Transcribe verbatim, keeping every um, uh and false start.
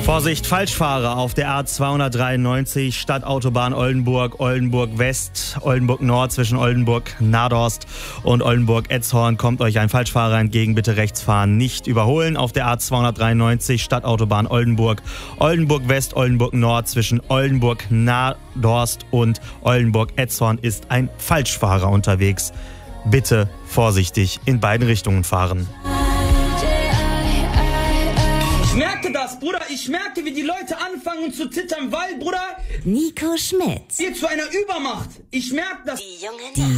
Vorsicht, Falschfahrer auf der A zweihundertdreiundneunzig, Stadtautobahn Oldenburg, Oldenburg West, Oldenburg Nord zwischen Oldenburg Nadorst und Oldenburg Etzhorn kommt euch ein Falschfahrer entgegen, bitte rechts fahren, nicht überholen. Auf der A zweihundertdreiundneunzig, Stadtautobahn Oldenburg, Oldenburg West, Oldenburg Nord zwischen Oldenburg Nadorst und Oldenburg Etzhorn ist ein Falschfahrer unterwegs. Bitte vorsichtig in beiden Richtungen fahren. Ich merke das, Bruder. Ich merke, wie die Leute anfangen zu zittern, weil, Bruder, Nico Schmidt. wir zu einer Übermacht. Ich merke das. Die Jungen